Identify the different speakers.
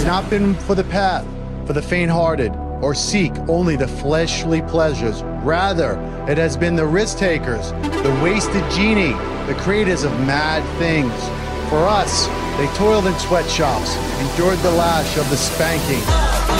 Speaker 1: has not been for the path, for the faint-hearted, or seek only the fleshly pleasures. Rather, it has been the risk-takers, the wasted genie, the creators of mad things. For us, they toiled in sweatshops, endured the lash of the spanking,